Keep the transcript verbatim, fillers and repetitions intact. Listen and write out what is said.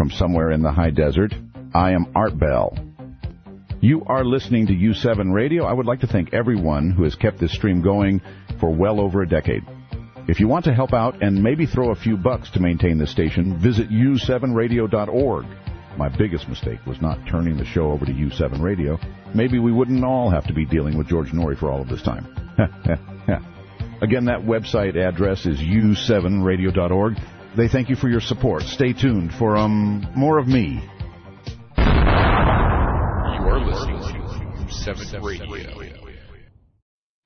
from somewhere in the high desert. I am Art Bell. You are listening to U seven Radio. I would like to thank everyone who has kept this stream going for well over a decade. If you want to help out and maybe throw a few bucks to maintain the station, visit U seven radio dot org. My biggest mistake was not turning the show over to U seven Radio. Maybe we wouldn't all have to be dealing with George Noory for all of this time. Again, that website address is U seven radio dot org. They thank you for your support. Stay tuned for um more of me. You are listening to U seven Radio.